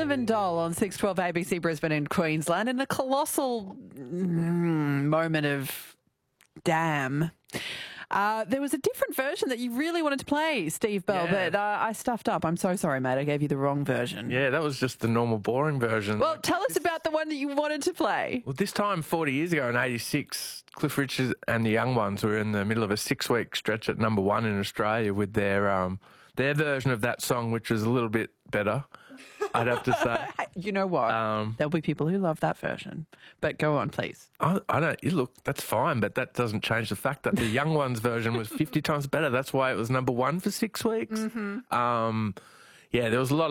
Living Doll on 612 ABC Brisbane in Queensland in a colossal moment of damn. There was a different version that you really wanted to play, Steve Bell, but I stuffed up. I'm so sorry, mate. I gave you the wrong version. Yeah, that was just the normal boring version. Well, tell us about the one that you wanted to play. Well, this time 40 years ago in 86, Cliff Richard and the Young Ones were in the middle of a 6-week stretch at number one in Australia with their version of that song, which was a little bit better, I'd have to say. You know what? There'll be people who love that version. But go on, please. I don't. Look, that's fine, but that doesn't change the fact that the Young Ones version was 50 times better. That's why it was number one for 6 weeks. Yeah, there was a lot